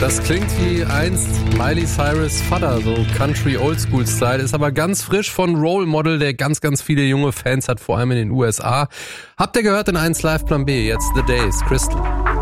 Das klingt wie einst Miley Cyrus' Vater, so Country Oldschool Style, ist aber ganz frisch von Role Model, der ganz, ganz viele junge Fans hat, vor allem in den USA. Habt ihr gehört in 1 Live Plan B, jetzt The Days, Crystal.